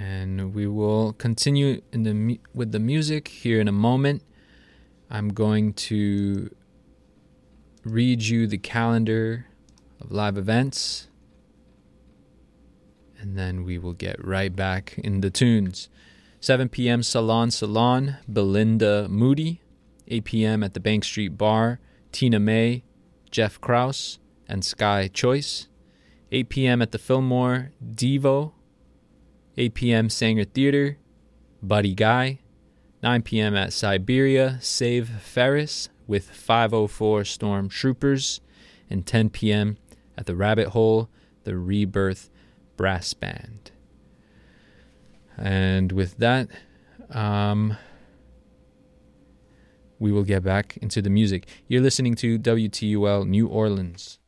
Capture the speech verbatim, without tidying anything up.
And we will continue in the with the music here in a moment. I'm going to read you the calendar of live events, and then we will get right back in the tunes. seven p.m. Salon Salon, Belinda Moody. eight p.m. at the Bank Street Bar, Tina May, Jeff Krause, and Sky Choice. eight p.m. at the Fillmore, Devo. eight p.m. Sanger Theater, Buddy Guy. nine p.m. at Siberia, Save Ferris with five oh four Stormtroopers. And ten p.m. at the Rabbit Hole, the Rebirth Brass Band. And with that, um, we will get back into the music. You're listening to W T U L New Orleans.